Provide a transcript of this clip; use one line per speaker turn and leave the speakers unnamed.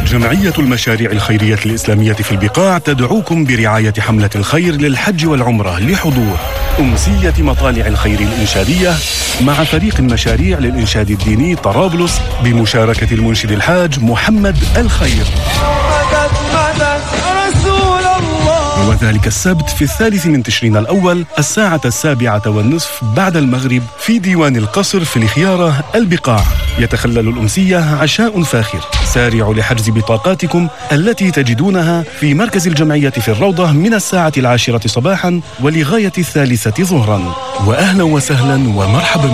جمعية المشاريع الخيرية الإسلامية في البقاع تدعوكم برعاية حملة الخير للحج والعمرة لحضور أمسية مطالع الخير الإنشادية مع فريق المشاريع للإنشاد الديني طرابلس بمشاركة المنشد الحاج محمد الخير، وذلك السبت في 3 تشرين الأول 7:15 بعد المغرب في ديوان القصر في الخيارة البقاع. يتخلل الأمسية عشاء فاخر. سارعوا لحجز بطاقاتكم التي تجدونها في مركز الجمعية في الروضة من 10:10 صباحا ولغاية 3 ظهرا. وأهلا وسهلا ومرحبا.